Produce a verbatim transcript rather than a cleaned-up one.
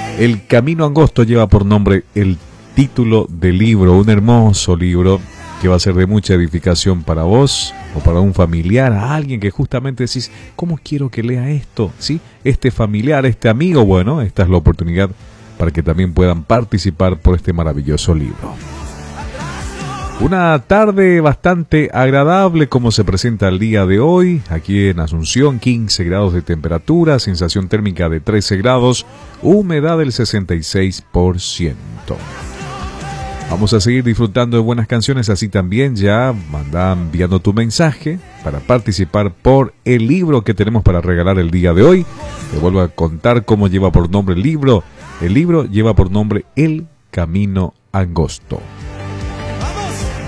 El Camino Angosto lleva por nombre el título del libro, un hermoso libro que va a ser de mucha edificación para vos o para un familiar, a alguien que justamente decís, ¿cómo quiero que lea esto? ¿Sí? Este familiar, este amigo, bueno, esta es la oportunidad para que también puedan participar por este maravilloso libro. Una tarde bastante agradable como se presenta el día de hoy, aquí en Asunción, quince grados de temperatura, sensación térmica de trece grados, humedad del sesenta y seis por ciento. Vamos a seguir disfrutando de buenas canciones, así también ya manda enviando tu mensaje para participar por el libro que tenemos para regalar el día de hoy. Te vuelvo a contar cómo lleva por nombre el libro. El libro lleva por nombre El Camino Angosto.